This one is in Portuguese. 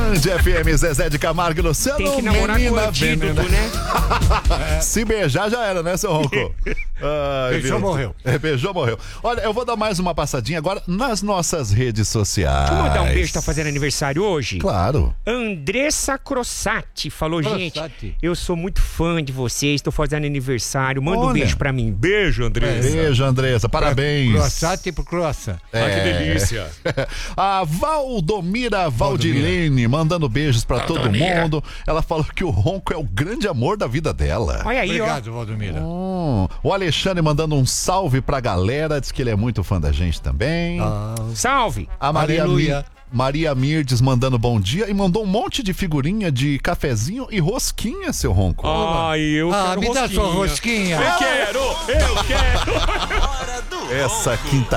Band FM, Zezé de Camargo e Luciano. Tem que namorar com o antídoto, né? Se beijar já era, né, seu Ronco? Beijou, morreu. Beijou, morreu. Olha, eu vou dar mais uma passadinha agora nas nossas redes sociais. Deixa eu mandar um beijo, tá fazendo aniversário hoje? Claro. Andressa Crossati falou, gente, Crossati. eu sou muito fã de vocês, tô fazendo aniversário, manda um Olha. beijo pra mim. Beijo, Andressa. Beijo, Andressa. Parabéns. Croissant pro croissant. Que delícia. A Valdomira Valdilene mandando beijos pra todo Valdomira. mundo. Ela falou que o Ronco é o grande amor da vida dela. Olha aí, Obrigado, Valdomira. O Alexandre mandando um salve pra galera, diz que ele é muito fã da gente também. ó. Salve. A Aleluia. Maria Mirdes mandando bom dia e mandou um monte de figurinha de cafezinho e rosquinha, seu Ronco. Ai, eu quero Me dá sua rosquinha. Eu quero. Essa quinta